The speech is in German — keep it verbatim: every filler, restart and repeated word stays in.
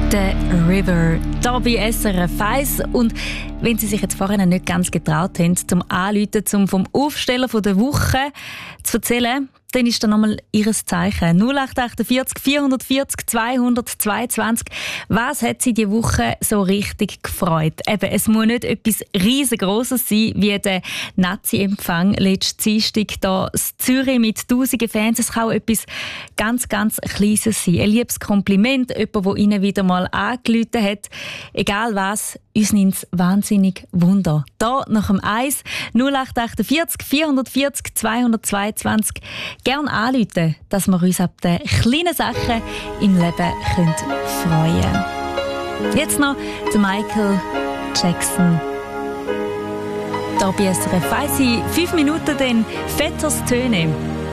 The River, hier bei S R F eins. Und wenn Sie sich jetzt vorhin nicht ganz getraut haben, zum Anrufen, um vom Aufsteller der Woche zu erzählen, dann ist da nochmal Ihr Zeichen. null acht achtundvierzig vierhundertvierzig zweihundertzweiundzwanzig. Was hat Sie diese Woche so richtig gefreut? Eben, es muss nicht etwas riesengroßes sein, wie der Nazi-Empfang letzten Dienstag hier in Zürich mit tausenden Fans. Es kann auch etwas ganz, ganz Kleines sein. Ein liebes Kompliment, jemand, der Ihnen wieder mal angerufen hat. Egal was, uns nimmt es wahnsinnig Wunder. Hier nach dem eins null acht achtundvierzig vierhundertvierzig zweihundertzweiundzwanzig. Gerne anrufen, dass wir uns ab den kleinen Sachen im Leben freuen können. Jetzt noch der Michael Jackson. Hier bei S R F eins in fünf Minuten dann Vetters Töne.